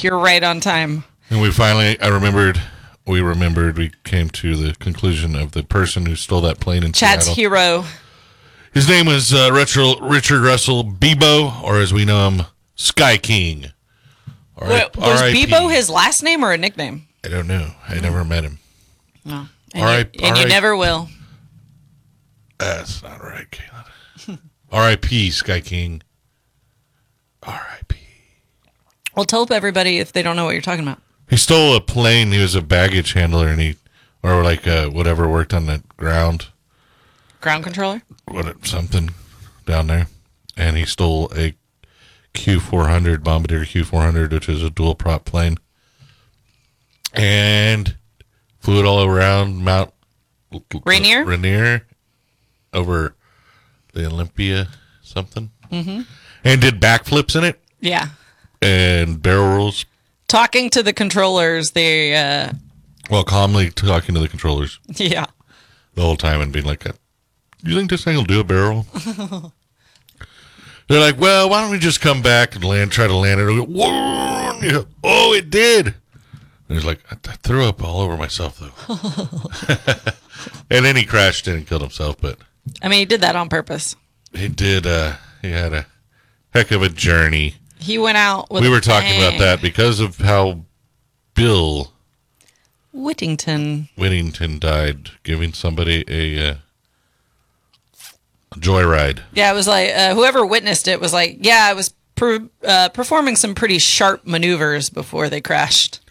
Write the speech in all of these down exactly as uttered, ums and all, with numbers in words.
you're right on time. And we finally, I remembered, we remembered, we came to the conclusion of the person who stole that plane in Chad's Seattle. hero. His name was uh, Richard, Richard Russell Bebo, or as we know him, Sky King. Wait, was Bebo his last name or a nickname? I don't know. I mm. never met him. No. And, R- you, and R- you never will. That's not right, Caitlin. R I P Sky King. R I P Well, tell everybody if they don't know what you're talking about. He stole a plane. He was a baggage handler, and he, or like uh, whatever, worked on the ground. Ground controller? What, something down there. And he stole a Q four hundred, Bombardier Q four hundred, which is a dual prop plane. And flew it all around Mount Rainier? Rainier over the Olympia something. Mm-hmm. And did backflips in it. Yeah. And barrel rolls. Talking to the controllers, they... Uh... Well, calmly talking to the controllers. Yeah. The whole time and being like, do you think this thing will do a barrel? They're like, well, why don't we just come back and land, try to land it? Go, whoa! Oh, it did. And he's like, I, I threw up all over myself, though. And then he crashed in and killed himself. But I mean, he did that on purpose. He did. Uh, he had a heck of a journey. He went out with We a were talking bang. about that because of how Bill Whittington Whittington died, giving somebody a... Uh, joyride. Yeah, it was like uh, whoever witnessed it was like, yeah, I was per, uh, performing some pretty sharp maneuvers before they crashed.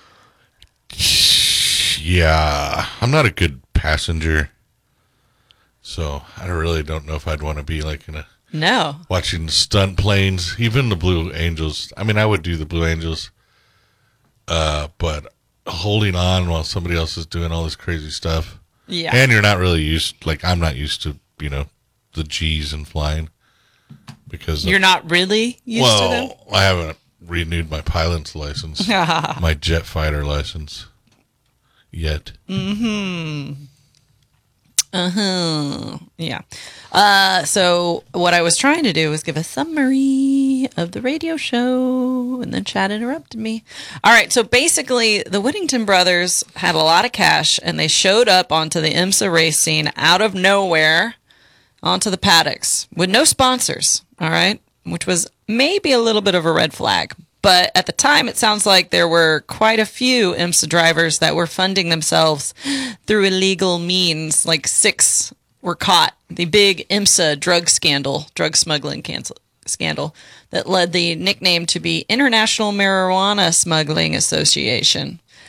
Yeah, I'm not a good passenger, so I really don't know if I'd want to be like in a no watching stunt planes, even the Blue Angels. I mean, I would do the Blue Angels, uh, but holding on while somebody else is doing all this crazy stuff. Yeah, and you're not really used. Like I'm not used to, you know, the G's and flying because you're of, not really used well, to them. I haven't renewed my pilot's license, my jet fighter license yet. Mm-hmm. Uh-huh. Yeah. Uh, so what I was trying to do was give a summary of the radio show, and then Chad interrupted me. All right. So basically, the Whittington brothers had a lot of cash, and they showed up onto the IMSA race scene out of nowhere onto the paddocks with no sponsors. All right. Which was maybe a little bit of a red flag. But at the time, it sounds like there were quite a few IMSA drivers that were funding themselves through illegal means. Like six were caught. The big IMSA drug scandal, drug smuggling cancel- scandal, that led the nickname to be International Marijuana Smuggling Association.